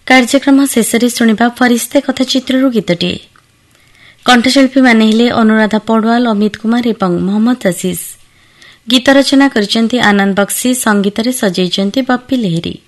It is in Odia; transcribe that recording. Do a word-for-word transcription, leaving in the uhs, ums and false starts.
କାର୍ଯ୍ୟକ୍ରମ ଶେଷରେ ଶୁଣିବା ଫରିସ୍ତେ କଥା ଚିତ୍ରରୁ ଗୀତଟିଏ। କଣ୍ଠଶିଳ୍ପୀମାନେ ହେଲେ ଅନୁରାଧା ପୌଡୱାଲ, ଅମିତ କୁମାର ଏବଂ ମହମ୍ମଦ ଆଶିଷ। ଗୀତ ରଚନା କରିଛନ୍ତି ଆନନ୍ଦ ବକ୍ସି, ସଙ୍ଗୀତରେ ସଜେଇଛନ୍ତି ବପି ଲେହେରୀ।